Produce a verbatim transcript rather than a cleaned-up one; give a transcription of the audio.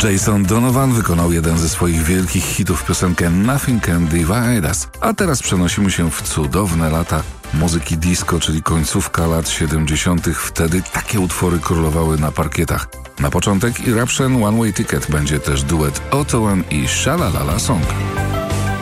Jason Donovan wykonał jeden ze swoich wielkich hitów, piosenkę Nothing Can Divide Us. A teraz przenosimy się w cudowne lata muzyki disco, czyli końcówka lat siedemdziesiątych. Wtedy takie utwory królowały na parkietach. Na początek Eruption One Way Ticket będzie też duet Otto One i Shalalala Song.